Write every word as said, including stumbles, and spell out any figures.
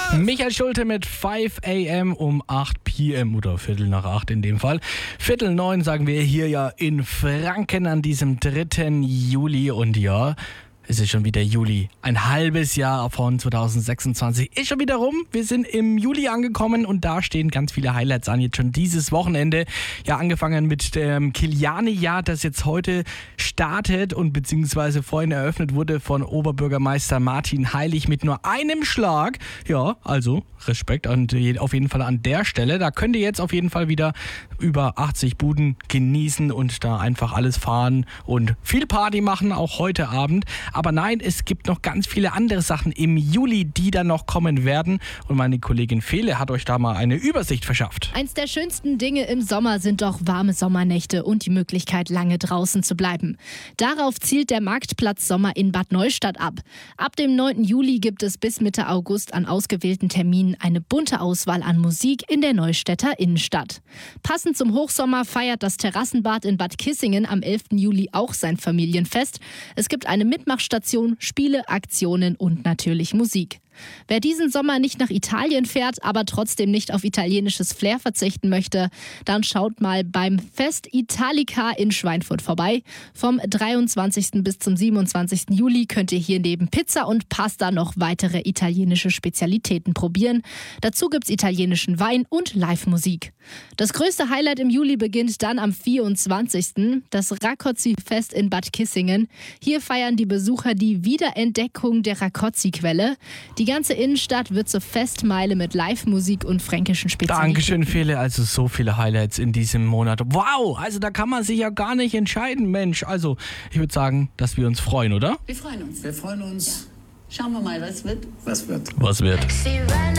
Michael Schulte mit fünf a m um acht p m oder Viertel nach acht in dem Fall. Viertel neun sagen wir hier ja in Franken an diesem dritten Juli und ja, es ist schon wieder Juli. Ein halbes Jahr von zwanzig sechsundzwanzig ist schon wieder rum. Wir sind im Juli angekommen und da stehen ganz viele Highlights an. Jetzt schon dieses Wochenende. Ja, angefangen mit dem Kiliani-Jahr, das jetzt heute startet und beziehungsweise vorhin eröffnet wurde von Oberbürgermeister Martin Heilig mit nur einem Schlag. Ja, also Respekt an, auf jeden Fall an der Stelle. Da könnt ihr jetzt auf jeden Fall wieder über achtzig Buden genießen und da einfach alles fahren und viel Party machen, auch heute Abend. Aber nein, es gibt noch ganz viele andere Sachen im Juli, die dann noch kommen werden. Und meine Kollegin Fele hat euch da mal eine Übersicht verschafft. Eins der schönsten Dinge im Sommer sind doch warme Sommernächte und die Möglichkeit, lange draußen zu bleiben. Darauf zielt der Marktplatz Sommer in Bad Neustadt ab. Ab dem neunten Juli gibt es bis Mitte August an ausgewählten Terminen eine bunte Auswahl an Musik in der Neustädter Innenstadt. Passend zum Hochsommer feiert das Terrassenbad in Bad Kissingen am elften Juli auch sein Familienfest. Es gibt eine Mitmachstation, Spiele, Aktionen und natürlich Musik. Wer diesen Sommer nicht nach Italien fährt, aber trotzdem nicht auf italienisches Flair verzichten möchte, dann schaut mal beim Fest Italica in Schweinfurt vorbei. Vom dreiundzwanzigsten bis zum siebenundzwanzigsten Juli könnt ihr hier neben Pizza und Pasta noch weitere italienische Spezialitäten probieren. Dazu gibt's italienischen Wein und Live-Musik. Das größte Highlight im Juli beginnt dann am vierundzwanzigsten Das Rakozzi-Fest in Bad Kissingen. Hier feiern die Besucher die Wiederentdeckung der Rakozzi-Quelle. Die ganze Innenstadt wird zur Festmeile mit Live-Musik und fränkischen Spezialitäten. Dankeschön, Fele. Also so viele Highlights in diesem Monat. Wow, also da kann man sich ja gar nicht entscheiden, Mensch. Also ich würde sagen, dass wir uns freuen, oder? Wir freuen uns. Wir freuen uns. Ja. Schauen wir mal, was wird. Was wird. Was wird.